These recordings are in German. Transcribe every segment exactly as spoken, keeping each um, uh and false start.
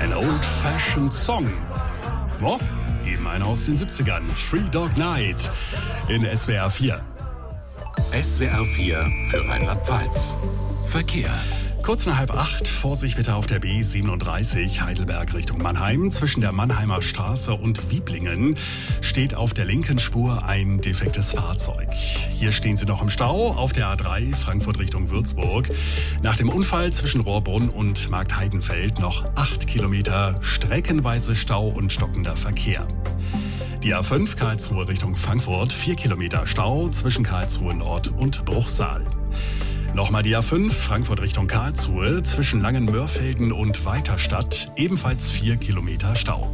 An Old-Fashioned Song. Oh, eben einer aus den siebzigern. Three Dog Night in S W R vier. S W R vier für Rheinland-Pfalz. Verkehr. Kurz nach halb acht, Vorsicht bitte auf der B siebenunddreißig Heidelberg Richtung Mannheim. Zwischen der Mannheimer Straße und Wieblingen steht auf der linken Spur ein defektes Fahrzeug. Hier stehen Sie noch im Stau auf der A drei Frankfurt Richtung Würzburg. Nach dem Unfall zwischen Rohrbrunn und Marktheidenfeld noch acht Kilometer streckenweise Stau und stockender Verkehr. Die A fünf Karlsruhe Richtung Frankfurt, vier Kilometer Stau zwischen Karlsruhe Nord und Bruchsal. Nochmal die A fünf, Frankfurt Richtung Karlsruhe, zwischen Langenmörfelden und Weiterstadt, ebenfalls vier Kilometer Stau.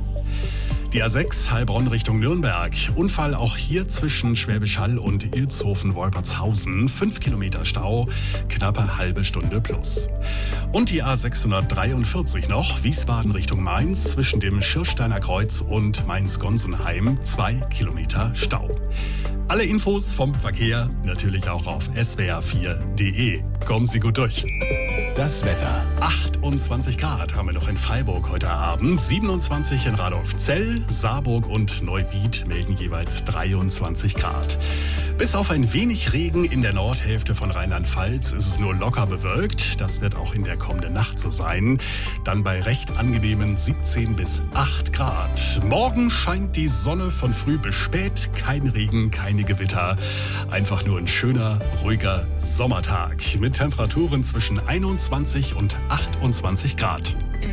Die A sechs, Heilbronn Richtung Nürnberg, Unfall auch hier zwischen Schwäbisch Hall und Ilshofen-Wolpertshausen, fünf Kilometer Stau, knappe halbe Stunde plus. Und die A sechshundertdreiundvierzig noch, Wiesbaden Richtung Mainz, zwischen dem Schirsteiner Kreuz und Mainz-Gonsenheim, zwei Kilometer Stau. Alle Infos vom Verkehr natürlich auch auf S W R vier punkt de. Kommen Sie gut durch. Das Wetter. achtundzwanzig Grad haben wir noch in Freiburg heute Abend, siebenundzwanzig in Radolfzell, Saarburg und Neuwied melden jeweils dreiundzwanzig Grad. Bis auf ein wenig Regen in der Nordhälfte von Rheinland-Pfalz ist es nur locker bewölkt. Das wird auch in der kommenden Nacht so sein. Dann bei recht angenehmen siebzehn bis acht Grad. Morgen scheint die Sonne von früh bis spät. Kein Regen, keine Gewitter. Einfach nur ein schöner, ruhiger Sommertag mit Temperaturen zwischen einundzwanzig und achtundzwanzig Grad.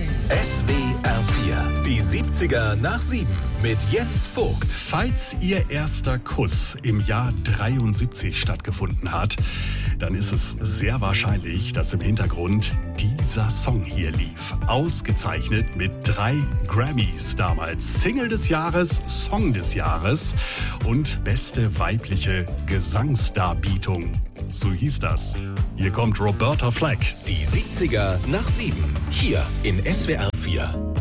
S W R vier, die siebziger nach sieben mit Jens Vogt. Falls Ihr erster Kuss im Jahr dreiundsiebzig stattgefunden hat, dann ist es sehr wahrscheinlich, dass im Hintergrund dieser Song hier lief. Ausgezeichnet mit drei Grammys damals. Single des Jahres, Song des Jahres und beste weibliche Gesangsdarbietung. So hieß das. Hier kommt Roberta Flack. Die siebziger nach sieben. Hier in S W R vier.